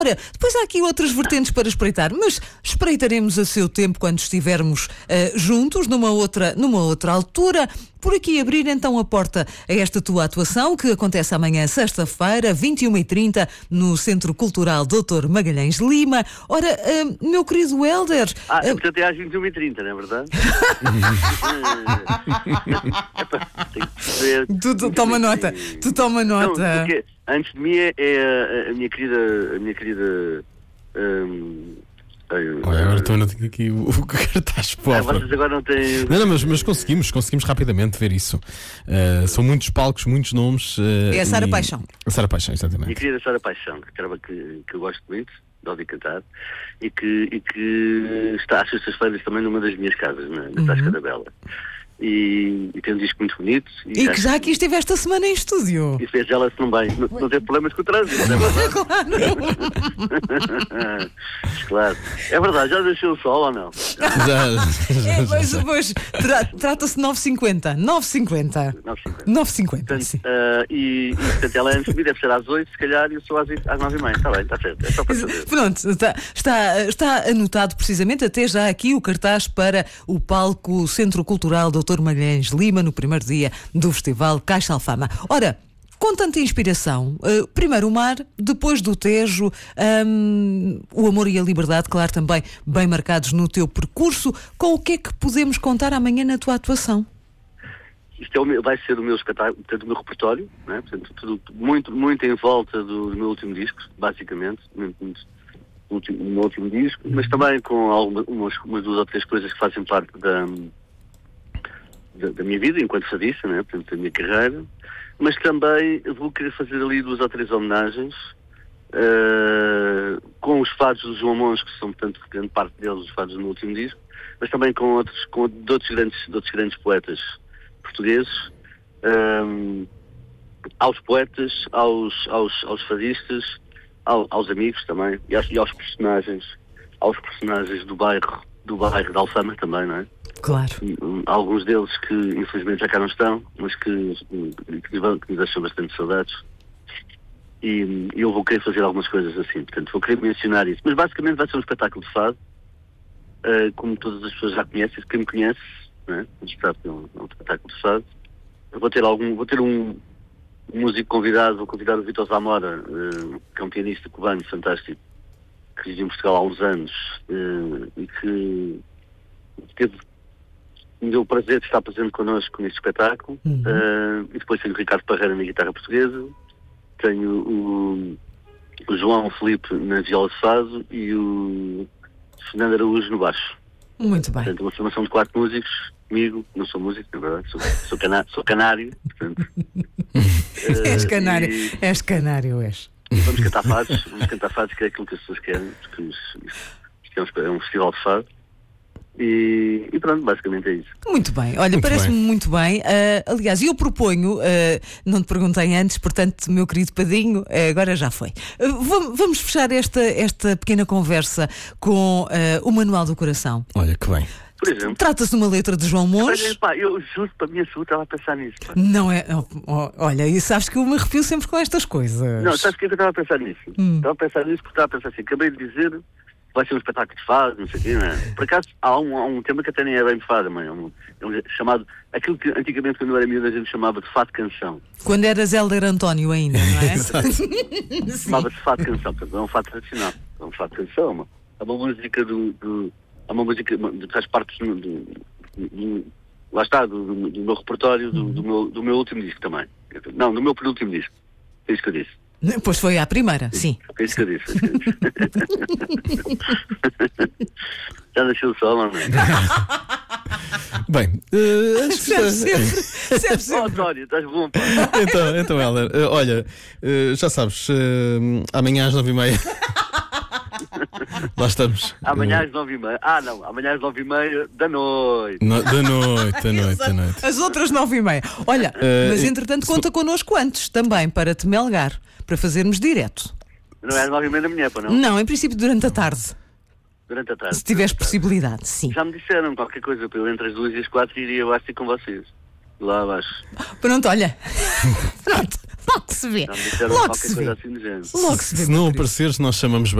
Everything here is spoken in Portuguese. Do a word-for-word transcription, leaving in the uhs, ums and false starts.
Ora, depois há aqui outras vertentes para espreitar, mas espreitaremos a seu tempo quando estivermos uh, juntos, numa outra, numa outra altura. Por aqui abrir então a porta a esta tua atuação, que acontece amanhã, sexta-feira, vinte e uma e trinta, no Centro Cultural doutor Magalhães Lima. Ora, uh, meu querido Hélder... Ah, é uh... portanto é às vinte e uma e trinta, não é verdade? tu, tu toma nota, tu toma nota. Não, porque antes de mim é, é a, a minha querida... A minha querida hum, Olha, agora estou a notar aqui o, o cartaz ah, pobre. vocês agora não têm... Não, não, mas, mas conseguimos, conseguimos rapidamente ver isso. Uh, são muitos palcos, muitos nomes. Uh, é a Sara e... Paixão. A Sara Paixão, exatamente. Minha querida Sara Paixão, que, que, que eu gosto muito, de ouvir cantar, e que, e que está às sextas-feiras também numa das minhas casas, na, na Tasca Uhum. da Bela. E, e tem um disco muito bonito. E, e que já aqui esteve esta semana em estúdio. E fez ela, se não bem, não, não teve problemas com o trânsito, não é verdade? Claro. Claro. É verdade, já deixou o sol ou não? Já, já, É, já, pois, já. pois, tra- trata-se de nove e cinquenta. nove e cinquenta. Não, cinquenta. nove e cinquenta, Portanto, sim. uh, e, e portanto ela é antes de mim, deve ser às oito, se calhar, e eu sou às, às nove e meia. Está bem, está certo. É só para saber. Pronto, está, está, está anotado precisamente até já aqui o cartaz para o palco Centro Cultural doutor Magalhães Lima, no primeiro dia do Festival Caixa Alfama. Ora, com tanta inspiração, uh, primeiro o mar, depois do Tejo, um, o amor e a liberdade, claro, também bem marcados no teu percurso. Com o que é que podemos contar amanhã na tua atuação? Isto é o meu, vai ser o meu espetáculo, portanto, o meu repertório, né? Portanto, tudo muito, muito em volta do, do meu último disco, basicamente, muito, muito, do último, do meu último disco, mas também com algumas umas, umas duas ou três coisas que fazem parte da, da, da minha vida enquanto fadista, né? Portanto, da minha carreira, mas também vou querer fazer ali duas ou três homenagens uh, com os fados do João Mons, que são, portanto, grande parte deles os fados do meu último disco, mas também com outros, com de outros grandes, de outros grandes poetas portugueses, um, aos poetas, aos, aos, aos fadistas, ao, aos amigos também, e aos, e aos personagens, aos personagens do bairro, do bairro de Alfama também, não é? Claro. Um, alguns deles que infelizmente já cá não estão, mas que, que, nos, que nos deixam bastante saudades. E, e eu vou querer fazer algumas coisas assim, portanto vou querer mencionar isso. Mas basicamente vai ser um espetáculo de fado, uh, como todas as pessoas já conhecem, quem me conhece, né? Um espetáculo, um espetáculo de fado. Eu vou ter algum, vou ter um, um músico convidado, vou convidar o Vitor Zamora, uh, que é um pianista cubano fantástico, que vive em Portugal há uns anos, uh, e que teve, me deu o prazer de estar presente connosco neste espetáculo. Uhum. Uh, e depois tenho o Ricardo Parreira na guitarra portuguesa, tenho o, o João Felipe na viola de fado e o Fernando Araújo no baixo. Muito bem. Portanto, uma formação de quatro músicos, comigo, não sou músico, na verdade, sou, sou, cana sou canário, portanto. És uh, canário, e, és canário, és. e vamos cantar fados, vamos cantar fados, que é aquilo que as pessoas querem, porque isto é um, é um festival de fado. E, e pronto, basicamente é isso. Muito bem, olha, Muito parece-me bem. muito bem. Uh, aliás, eu proponho, uh, não te perguntei antes, portanto, meu querido Padinho, uh, agora já foi. Uh, vam- vamos fechar esta, esta pequena conversa com uh, o Manual do Coração. Olha que bem. Por exemplo, Trata-se de uma letra de João mas, Mons. pá, eu juro, para a minha saúde, estava a pensar nisso. Pá. Não é. Oh, oh, olha, e sabes que eu me arrepio sempre com estas coisas. Não, sabes o que é que eu estava a pensar nisso? Hum. Estava a pensar nisso porque estava a pensar assim, acabei de dizer que vai ser um espetáculo de fado, não sei o quê, não é? Por acaso, há um, há um tema que até nem é bem de fado, mas é um, é um chamado, aquilo que antigamente quando eu era miúdo a gente chamava de fado canção. Quando eras Hélder António ainda, não é? Sim. Chamava-se fado canção, portanto, é um fado tradicional. É um fado canção, é uma, é uma música do, do... É uma música que faz parte do... do, do, do lá está, do, do, do meu repertório, do, do, meu, do meu último disco também. Não, do meu penúltimo disco. É isso que eu disse. Pois foi à primeira, sim. É isso que eu disse. É isso que eu disse. Já nasceu o sol, não é? Bem, uh, antes de... Sempre, sempre, sempre, Oh, sempre. António, estás bom, pá. então, então, Hélder, uh, olha, uh, já sabes, uh, amanhã às nove e meia. Lá estamos. Amanhã às nove e meia. Ah, não, amanhã às nove e meia da noite. No, da noite, da noite, da noite. As outras nove e meia. Olha, Eh, mas entretanto se- conta connosco antes também para te melgar, para fazermos direto. Não é às nove e meia da manhã, pá, não? Não, em princípio durante a tarde, Durante a tarde. se tiveres Durante a tarde. possibilidade, sim. Já me disseram qualquer coisa, para eu entre as duas e as quatro iria eu acho com vocês. lá abaixo. Pronto, olha. Pronto, logo se vê. Já me disseram Logo qualquer se vê. coisa assim do género. Logo se vê. Se não apareceres, nós chamamos bem.